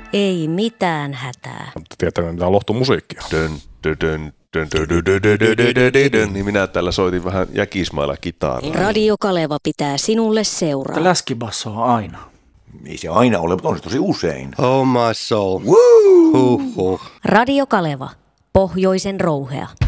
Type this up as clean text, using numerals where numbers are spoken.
Ei mitään hätää. Mutta tietää mitään lohtomusiikkia. Niin minä täällä soitin vähän jäkismailla kitaraa. Radio Kaleva pitää sinulle seuraa. Läskibasso on aina. Ei se aina ole, mutta on se tosi usein. Oh my soul. Woo! Huhhuh. Radio Kaleva, pohjoisen rouhea.